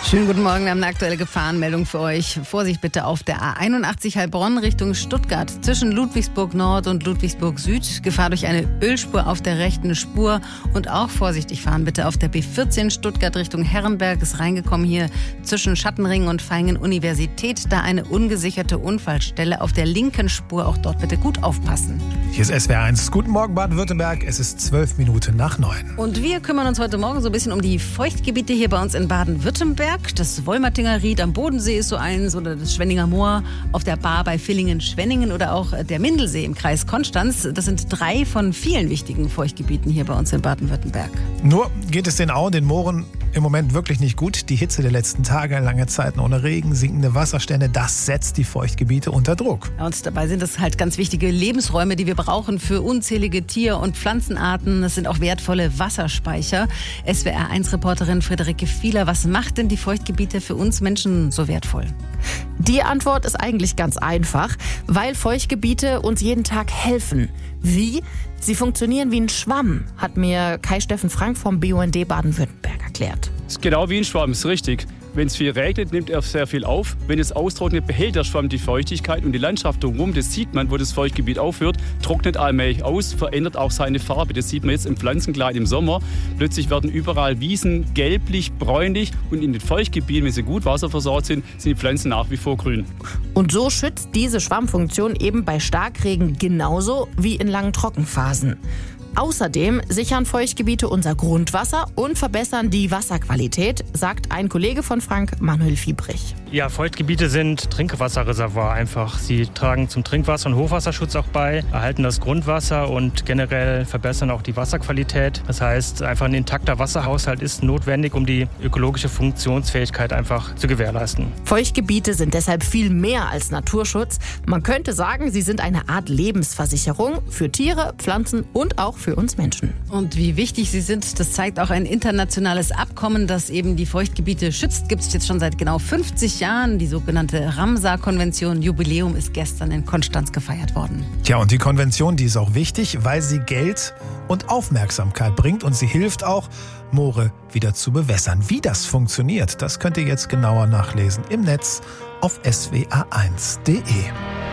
Schönen guten Morgen, wir haben eine aktuelle Gefahrenmeldung für euch. Vorsicht bitte auf der A81 Heilbronn Richtung Stuttgart zwischen Ludwigsburg Nord und Ludwigsburg Süd. Gefahr durch eine Ölspur auf der rechten Spur und auch vorsichtig fahren bitte auf der B14 Stuttgart Richtung Herrenberg. Ist reingekommen hier zwischen Schattenring und Vaihingen Universität. Da eine ungesicherte Unfallstelle auf der linken Spur. Auch dort bitte gut aufpassen. Hier ist SWR1. Guten Morgen Baden-Württemberg. Es ist 12 Minuten nach 9. Und wir kümmern uns heute Morgen so ein bisschen um die Feuchtgebiete hier bei uns in Baden-Württemberg. Das Wolmertinger Ried am Bodensee ist so eins oder das Schwenninger Moor auf der Bar bei Villingen-Schwenningen oder auch der Mindelsee im Kreis Konstanz. Das sind 3 von vielen wichtigen Feuchtgebieten hier bei uns in Baden-Württemberg. Nur geht es den Auen, den Mooren im Moment wirklich nicht gut. Die Hitze der letzten Tage, lange Zeiten ohne Regen, sinkende Wasserstände, das setzt die Feuchtgebiete unter Druck. Und dabei sind es halt ganz wichtige Lebensräume, die wir brauchen für unzählige Tier- und Pflanzenarten. Das sind auch wertvolle Wasserspeicher. SWR1-Reporterin Friederike Fieler, was macht denn die Feuchtgebiete für uns Menschen so wertvoll? Die Antwort ist eigentlich ganz einfach, weil Feuchtgebiete uns jeden Tag helfen. Wie? Sie funktionieren wie ein Schwamm, hat mir Kai-Steffen Frank vom BUND Baden-Württemberg erklärt. Das ist genau wie ein Schwamm, ist richtig. Wenn es viel regnet, nimmt er sehr viel auf. Wenn es austrocknet, behält der Schwamm die Feuchtigkeit und die Landschaft drumherum, das sieht man, wo das Feuchtgebiet aufhört, trocknet allmählich aus, verändert auch seine Farbe. Das sieht man jetzt im Pflanzenkleid im Sommer. Plötzlich werden überall Wiesen gelblich, bräunlich und in den Feuchtgebieten, wenn sie gut wasserversorgt sind, sind die Pflanzen nach wie vor grün. Und so schützt diese Schwammfunktion eben bei Starkregen genauso wie in langen Trockenphasen. Außerdem sichern Feuchtgebiete unser Grundwasser und verbessern die Wasserqualität, sagt ein Kollege von Frank, Manuel Fiebrich. Ja, Feuchtgebiete sind Trinkwasserreservoir einfach. Sie tragen zum Trinkwasser- und Hochwasserschutz auch bei, erhalten das Grundwasser und generell verbessern auch die Wasserqualität. Das heißt, einfach ein intakter Wasserhaushalt ist notwendig, um die ökologische Funktionsfähigkeit einfach zu gewährleisten. Feuchtgebiete sind deshalb viel mehr als Naturschutz. Man könnte sagen, sie sind eine Art Lebensversicherung für Tiere, Pflanzen und auch für uns Menschen. Und wie wichtig sie sind, das zeigt auch ein internationales Abkommen, das eben die Feuchtgebiete schützt. Gibt es jetzt schon seit genau 50 Jahren. Die sogenannte Ramsar-Konvention. Jubiläum ist gestern in Konstanz gefeiert worden. Tja, und die Konvention, die ist auch wichtig, weil sie Geld und Aufmerksamkeit bringt und sie hilft auch, Moore wieder zu bewässern. Wie das funktioniert, das könnt ihr jetzt genauer nachlesen im Netz auf swr1.de.